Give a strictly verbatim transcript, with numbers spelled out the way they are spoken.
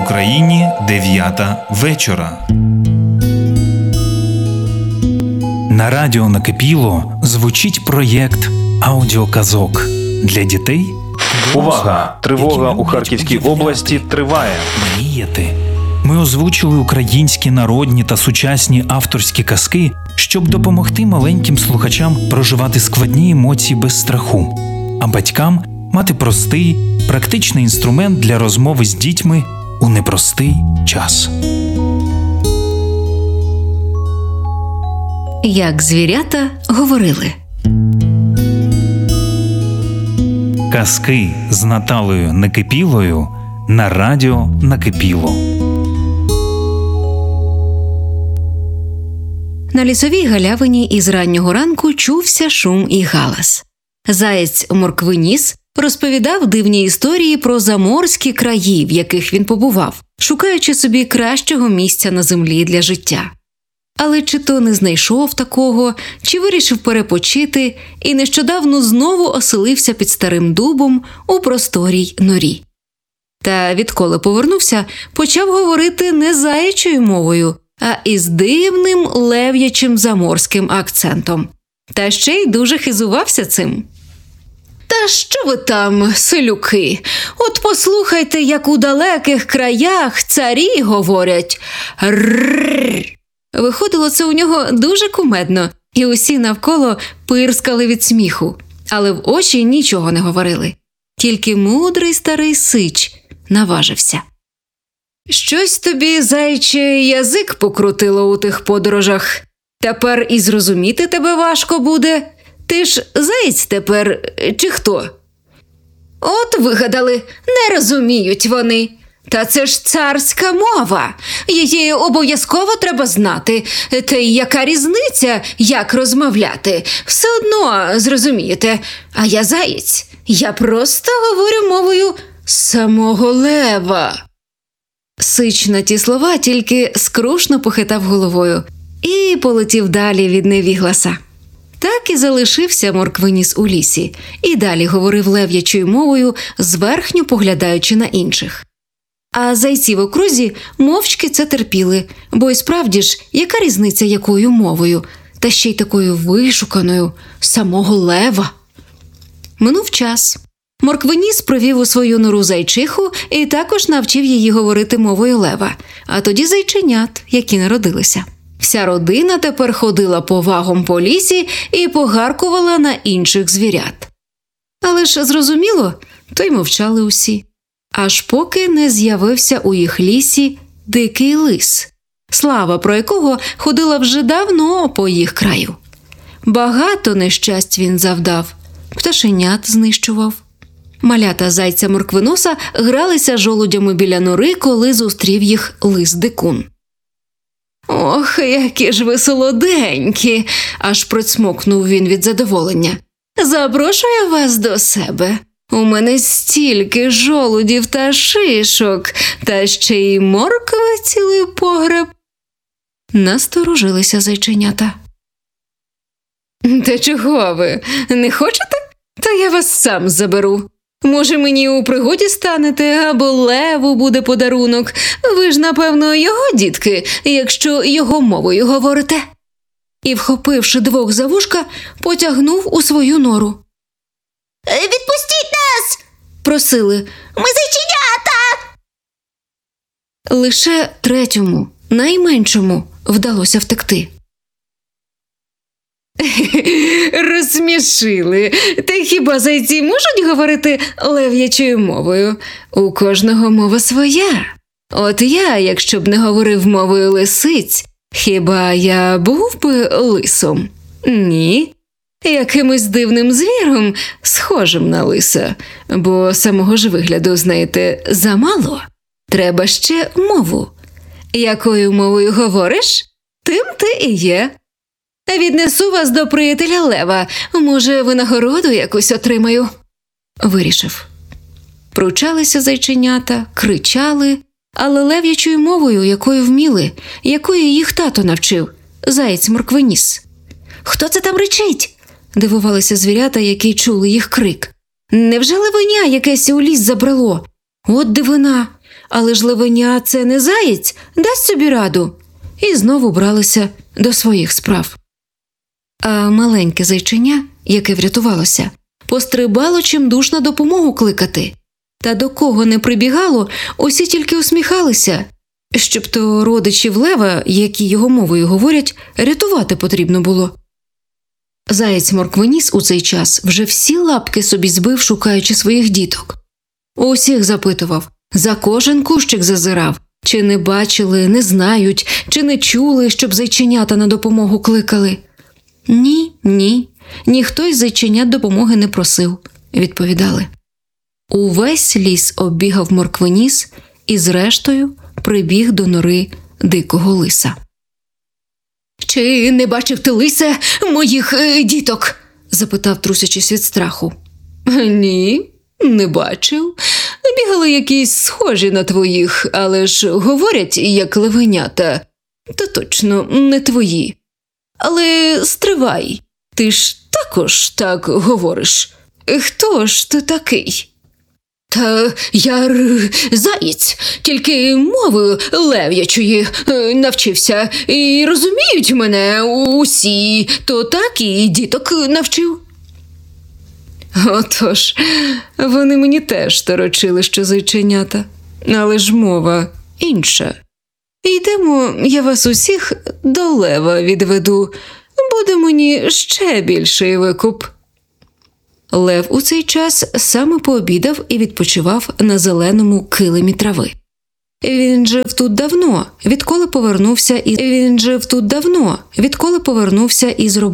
Україні дев'ята вечора. На радіо «Накипіло» звучить проєкт аудіоказок для дітей. Увага! Тривога у Харківській області триває. Мріяти. Ми озвучили українські народні та сучасні авторські казки, щоб допомогти маленьким слухачам проживати складні емоції без страху, а батькам мати простий, практичний інструмент для розмови з дітьми у непростий час. Як звірята говорили. Казки з Наталею Некипілою на радіо «Накипіло». На лісовій галявині із раннього ранку чувся шум і галас. Заєць Морквиніс розповідав дивні історії про заморські краї, в яких він побував, шукаючи собі кращого місця на землі для життя. Але чи то не знайшов такого, чи вирішив перепочити і нещодавно знову оселився під старим дубом у просторій норі. Та відколи повернувся, почав говорити не заячою мовою, а із дивним лев'ячим заморським акцентом. Та ще й дуже хизувався цим. «Та що ви там, селюки? От послухайте, як у далеких краях царі говорять. Рррррр!» Виходило це у нього дуже кумедно, і усі навколо пирскали від сміху, але в очі нічого не говорили. Тільки мудрий старий сич наважився. «Щось тобі, зайче, язик покрутило у тих подорожах. Тепер і зрозуміти тебе важко буде. Ти ж заєць тепер, чи хто?» «От вигадали, не розуміють вони. Та це ж царська мова. Її обов'язково треба знати. Та й яка різниця, як розмовляти? Все одно зрозумієте. А я заєць. Я просто говорю мовою самого лева». Сич на ті слова тільки скрушно похитав головою і полетів далі від невігласа. Так і залишився Морквиніс у лісі, і далі говорив лев'ячою мовою, зверхньо поглядаючи на інших. А зайці в окрузі мовчки це терпіли, бо й справді ж, яка різниця якою мовою, та ще й такою вишуканою, самого лева. Минув час. Морквиніс провів у свою нору зайчиху і також навчив її говорити мовою лева, а тоді зайченят, які народилися. Вся родина тепер ходила повагом по лісі і погаркувала на інших звірят. Але ж, зрозуміло, то й мовчали усі. Аж поки не з'явився у їх лісі дикий лис, слава про якого ходила вже давно по їх краю. Багато нещасть він завдав, пташенят знищував. Малята зайця Морквиноса гралися жолудями біля нори, коли зустрів їх лис-дикун. «Ох, які ж ви солоденькі!» – аж процмокнув він від задоволення. «Запрошую вас до себе. У мене стільки жолудів та шишок, та ще й моркви цілий погреб». Насторожилися зайченята. «Та чого ви? Не хочете? Та я вас сам заберу. Може, мені у пригоді станете, або леву буде подарунок. Ви ж, напевно, його дітки, якщо його мовою говорите». І, вхопивши двох за вушка, потягнув у свою нору. «Відпустіть нас!» – просили. «Ми зайченята!» Лише третьому, найменшому, вдалося втекти. «Розсмішили. Та хіба зайці можуть говорити лев'ячою мовою? У кожного мова своя. От я, якщо б не говорив мовою лисиць, хіба я був би лисом? Ні. Якимось дивним звіром, схожим на лиса. Бо самого ж вигляду, знаєте, замало. Треба ще мову. Якою мовою говориш, тим ти і є. Віднесу вас до приятеля лева. Може, винагороду якусь отримаю?» Вирішив. Пручалися зайченята, кричали, але лев'ячою мовою, якою вміли, якої їх тато навчив, заєць Морквиніс. «Хто це там ричить?» – дивувалися звірята, які чули їх крик. «Невже левеня якесь у ліс забрело? От дивина! Але ж левеня – це не заєць, дасть собі раду. І знову бралися до своїх справ. А маленьке зайченя, яке врятувалося, пострибало чимдуж на допомогу кликати. Та до кого не прибігало, усі тільки усміхалися. Щоб то родичів лева, які його мовою говорять, рятувати потрібно було. Заєць Морквоніс у цей час вже всі лапки собі збив, шукаючи своїх діток. Усіх запитував, за кожен кущик зазирав, чи не бачили, не знають, чи не чули, щоб зайченята на допомогу кликали. Ні, ні, ніхто із зайченят допомоги не просив, відповідали. Увесь ліс оббігав Морквоніс і зрештою прибіг до нори дикого лиса. «Чи не бачив ти, лисе, моїх е, діток?» – запитав, трусячись від страху. «Ні, не бачив. Бігали якісь схожі на твоїх, але ж говорять, як левенята. Та точно не твої. Але стривай, ти ж також так говориш. Хто ж ти такий?» «Та я р... заєць, тільки мови лев'ячої е, навчився, і розуміють мене усі, то так і діток навчив». «Отож, вони мені теж торочили, що зайченята, але ж мова інша. Йдемо, я вас усіх до лева відведу, буде мені ще більший викуп». Лев у цей час саме пообідав і відпочивав на зеленому килимі трави. Він жив тут давно, відколи повернувся із Він жив тут давно, відколи повернувся із роботи.